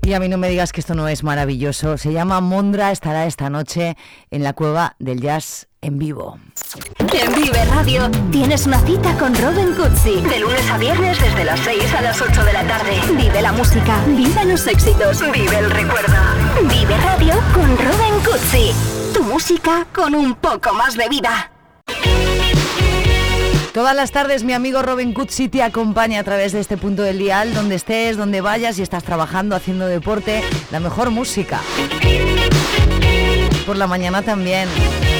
Y a mí no me digas que esto no es maravilloso. Se llama Mondra, estará esta noche en la Cueva del Jazz en vivo. En Vive Radio tienes una cita con Robin Cutsi. De lunes a viernes desde las 6 a las 8 de la tarde. Vive la música, vive los éxitos, vive el recuerdo. Vive Radio con Robin Cutsi. Tu música con un poco más de vida. Todas las tardes mi amigo Robin Cutsi te acompaña a través de este punto del dial, donde estés, donde vayas, si estás trabajando, haciendo deporte, la mejor música. Por la mañana también.